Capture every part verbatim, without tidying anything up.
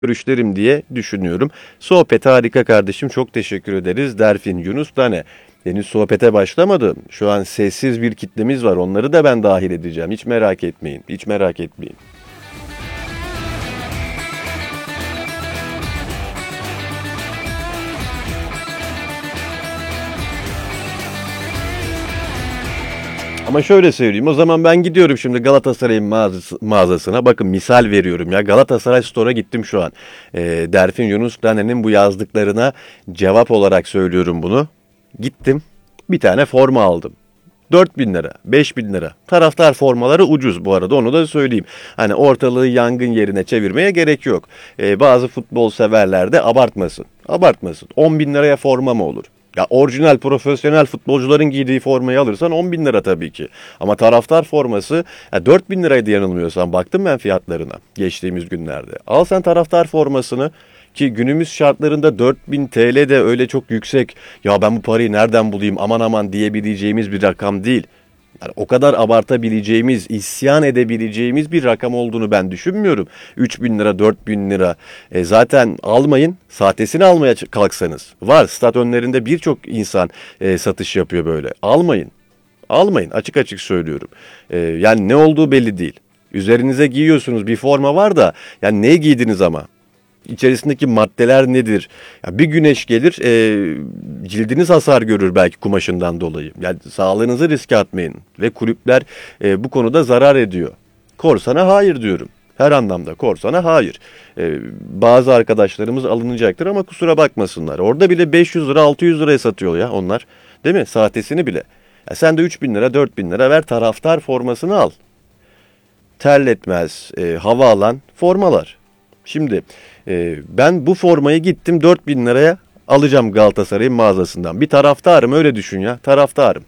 görüşlerim diye düşünüyorum. Sohbet harika kardeşim. Çok teşekkür ederiz. Derfin Yunus Dane. Henüz sohbete başlamadı. Şu an sessiz bir kitlemiz var. Onları da ben dahil edeceğim. Hiç merak etmeyin. Hiç merak etmeyin. Ama şöyle söyleyeyim. O zaman ben gidiyorum şimdi Galatasaray'ın mağazası, mağazasına. Bakın misal veriyorum ya. Galatasaray Store'a gittim şu an. E, Derfin Yunus Dane'nin bu yazdıklarına cevap olarak söylüyorum bunu. Gittim. Bir tane forma aldım. dört bin lira, beş bin lira. Taraftar formaları ucuz bu arada, onu da söyleyeyim. Hani ortalığı yangın yerine çevirmeye gerek yok. Ee, bazı futbol severler de abartmasın. Abartmasın. on bin liraya forma mı olur? Ya orijinal profesyonel futbolcuların giydiği formayı alırsan on bin lira tabii ki. Ama taraftar forması ya dört bin liraydı yanılmıyorsam. Baktım ben fiyatlarına geçtiğimiz günlerde. Al sen taraftar formasını. Ki günümüz şartlarında dört bin T L de öyle çok yüksek, ya ben bu parayı nereden bulayım aman aman diyebileceğimiz bir rakam değil. Yani o kadar abartabileceğimiz, isyan edebileceğimiz bir rakam olduğunu ben düşünmüyorum. üç bin lira, dört bin lira. E zaten almayın, sahtesini almaya kalksanız. Var, stat önlerinde birçok insan e, satış yapıyor böyle. Almayın, almayın, açık açık söylüyorum. E, yani ne olduğu belli değil. Üzerinize giyiyorsunuz, bir forma var da yani ne giydiniz ama? İçerisindeki maddeler nedir? Ya bir güneş gelir, e, cildiniz hasar görür belki kumaşından dolayı. Yani sağlığınızı riske atmayın. Ve kulüpler e, bu konuda zarar ediyor. Korsana hayır diyorum. Her anlamda korsana hayır. E, bazı arkadaşlarımız alınacaktır ama kusura bakmasınlar. Orada bile beş yüz lira, altı yüz liraya satıyor ya onlar. Değil mi? Sahtesini bile. Ya sen de üç bin lira, dört bin lira ver, taraftar formasını al. Terletmez, e, hava alan formalar. Şimdi e, ben bu formayı gittim dört bin liraya alacağım Galatasaray'ın mağazasından. Bir taraftarım, öyle düşün ya, taraftarım.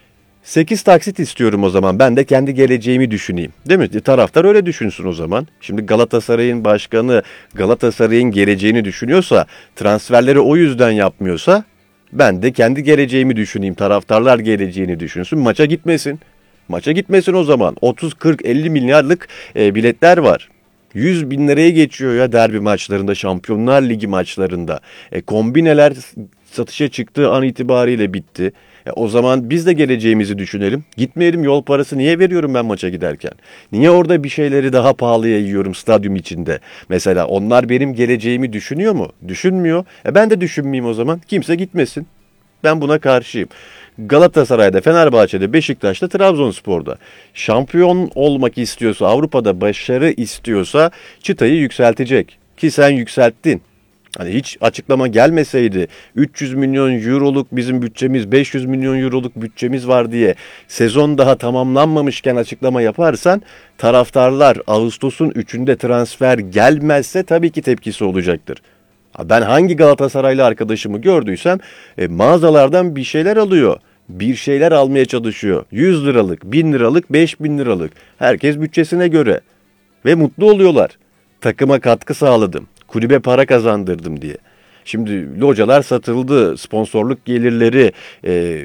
sekiz taksit istiyorum o zaman, ben de kendi geleceğimi düşüneyim. Değil mi? Taraftar öyle düşünsün o zaman. Şimdi Galatasaray'ın başkanı Galatasaray'ın geleceğini düşünüyorsa, transferleri o yüzden yapmıyorsa, ben de kendi geleceğimi düşüneyim. Taraftarlar geleceğini düşünsün, maça gitmesin. Maça gitmesin o zaman. otuz, kırk, elli milyarlık e, biletler var. yüz bin liraya geçiyor ya derbi maçlarında, Şampiyonlar Ligi maçlarında. E, kombineler satışa çıktığı an itibariyle bitti. E, o zaman biz de geleceğimizi düşünelim. Gitmeyelim, yol parası niye veriyorum ben maça giderken? Niye orada bir şeyleri daha pahalıya yiyorum stadyum içinde? Mesela onlar benim geleceğimi düşünüyor mu? Düşünmüyor. E, ben de düşünmeyeyim o zaman. Kimse gitmesin. Ben buna karşıyım. Galatasaray'da, Fenerbahçe'de, Beşiktaş'ta, Trabzonspor'da şampiyon olmak istiyorsa, Avrupa'da başarı istiyorsa çıtayı yükseltecek. Ki sen yükselttin. Hani hiç açıklama gelmeseydi, üç yüz milyon euroluk bizim bütçemiz, beş yüz milyon euroluk bütçemiz var diye sezon daha tamamlanmamışken açıklama yaparsan, taraftarlar Ağustos'un üçünde transfer gelmezse tabii ki tepkisi olacaktır. Ben hangi Galatasaraylı arkadaşımı gördüysem e, mağazalardan bir şeyler alıyor. Bir şeyler almaya çalışıyor. yüz liralık, bin liralık, beş bin liralık. Herkes bütçesine göre. Ve mutlu oluyorlar. Takıma katkı sağladım. Kulübe para kazandırdım diye. Şimdi localar satıldı. Sponsorluk gelirleri, e,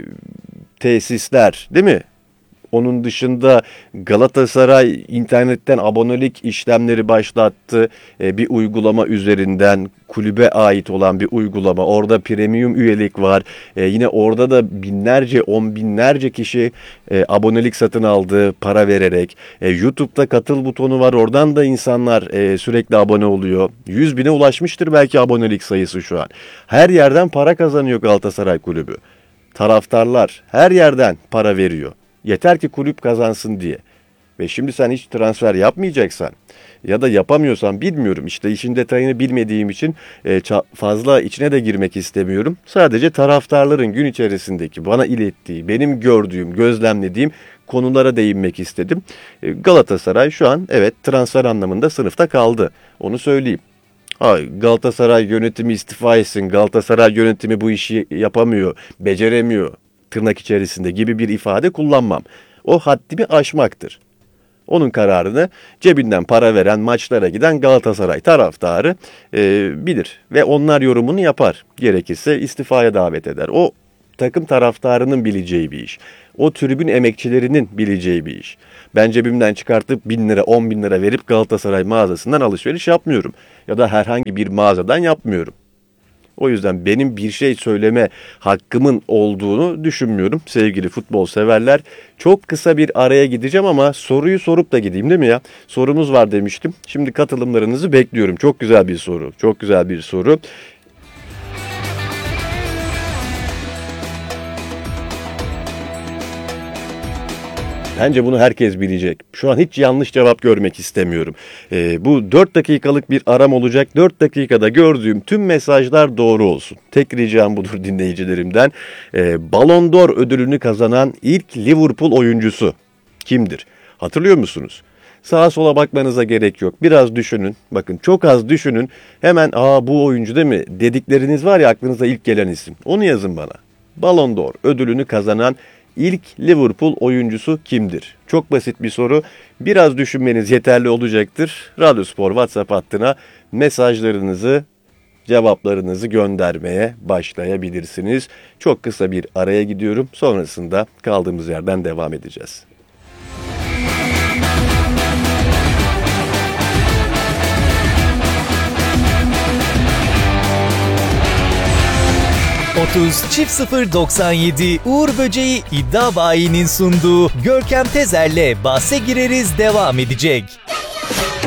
tesisler, değil mi? Onun dışında Galatasaray internetten abonelik işlemleri başlattı. E, bir uygulama üzerinden, kulübe ait olan bir uygulama. Orada premium üyelik var. E, yine orada da binlerce, on binlerce kişi e, abonelik satın aldı para vererek. E, YouTube'da katıl butonu var. Oradan da insanlar e, sürekli abone oluyor. yüz bine ulaşmıştır belki abonelik sayısı şu an. Her yerden para kazanıyor Galatasaray Kulübü. Taraftarlar her yerden para veriyor. Yeter ki kulüp kazansın diye. Ve şimdi sen hiç transfer yapmayacaksan ya da yapamıyorsan, bilmiyorum, işte işin detayını bilmediğim için e, fazla içine de girmek istemiyorum. Sadece taraftarların gün içerisindeki bana ilettiği, benim gördüğüm, gözlemlediğim konulara değinmek istedim. E, Galatasaray şu an evet transfer anlamında sınıfta kaldı. Onu söyleyeyim. Ay, Galatasaray yönetimi istifa etsin, Galatasaray yönetimi bu işi yapamıyor, beceremiyor tırnak içerisinde gibi bir ifade kullanmam. O haddimi aşmaktır. Onun kararını cebinden para veren, maçlara giden Galatasaray taraftarı e, bilir ve onlar yorumunu yapar. Gerekirse istifaya davet eder. O takım taraftarının bileceği bir iş. O tribün emekçilerinin bileceği bir iş. Ben cebimden çıkartıp bin lira, on bin lira verip Galatasaray mağazasından alışveriş yapmıyorum. Ya da herhangi bir mağazadan yapmıyorum. O yüzden benim bir şey söyleme hakkımın olduğunu düşünmüyorum sevgili futbol severler. Çok kısa bir araya gideceğim ama soruyu sorup da gideyim değil mi ya? Sorumuz var demiştim. Şimdi katılımlarınızı bekliyorum. Çok güzel bir soru. Çok güzel bir soru. Bence bunu herkes bilecek. Şu an hiç yanlış cevap görmek istemiyorum. Ee, bu dört dakikalık bir aram olacak. dört dakikada gördüğüm tüm mesajlar doğru olsun. Tek ricam budur dinleyicilerimden. Ee, Ballon d'Or ödülünü kazanan ilk Liverpool oyuncusu kimdir? Hatırlıyor musunuz? Sağa sola bakmanıza gerek yok. Biraz düşünün. Bakın çok az düşünün. Hemen aa bu oyuncu değil mi dedikleriniz var ya aklınıza ilk gelen isim. Onu yazın bana. Ballon d'Or ödülünü kazanan İlk Liverpool oyuncusu kimdir? Çok basit bir soru. Biraz düşünmeniz yeterli olacaktır. Radyospor WhatsApp hattına mesajlarınızı, cevaplarınızı göndermeye başlayabilirsiniz. Çok kısa bir araya gidiyorum. Sonrasında kaldığımız yerden devam edeceğiz. otuz çift sıfır doksan yedi Uğur Böceği İddia Bayi'nin sunduğu Görkem Tezer'le bahse gireriz devam edecek.